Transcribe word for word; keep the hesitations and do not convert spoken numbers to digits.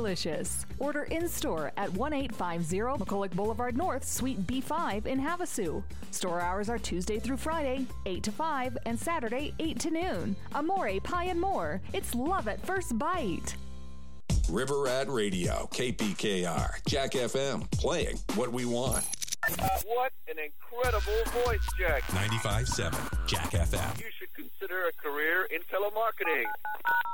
delicious. Order in-store at one eight five zero McCulloch Boulevard North, Suite B five in Havasu. Store hours are Tuesday through Friday, eight to five, and Saturday, eight to noon. Amore Pie and More. It's love at first bite. River Rat Radio, K P K R, Jack F M, playing what we want. Uh, what an incredible voice, Jack. ninety-five point seven, Jack F M. You should consider a career in telemarketing.